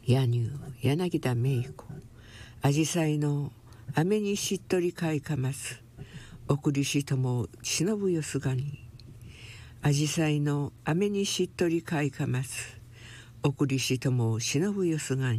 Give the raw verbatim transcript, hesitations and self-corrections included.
野乳柳田芽衣子紫陽花の雨にしっとりかいかます送りしとも忍ぶよすがに紫陽花の雨にしっとりかいかます送りしとも忍ぶよすがに